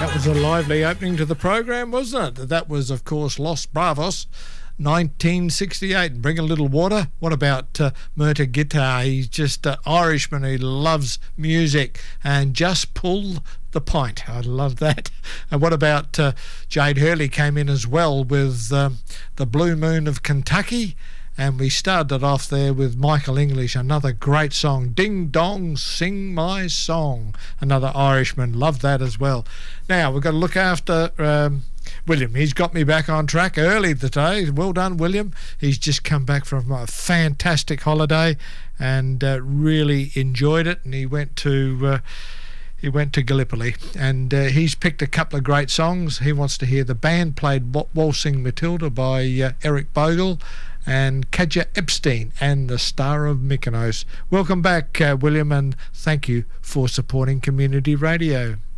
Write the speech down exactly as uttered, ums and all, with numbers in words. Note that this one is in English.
That was a lively opening to the program, wasn't it? That was, of course, Los Bravos, nineteen sixty-eight. Bring a Little Water. What about uh, Murta Guitar? He's just an Irishman who loves music. And Just Pull the Pint. I love that. And what about uh, Jade Hurley came in as well with um, The Blue Moon of Kentucky. And we started off there with Michael English, another great song, Ding Dong, Sing My Song, another Irishman. Love that as well. Now, we've got to look after um, William. He's got me back on track early today. Well done, William. He's just come back from a fantastic holiday and uh, really enjoyed it. And he went to... Uh, He went to Gallipoli, and uh, he's picked a couple of great songs. He wants to hear the band played Waltzing Matilda by uh, Eric Bogle and Katja Epstein and the Star of Mykonos. Welcome back, uh, William, and thank you for supporting community radio.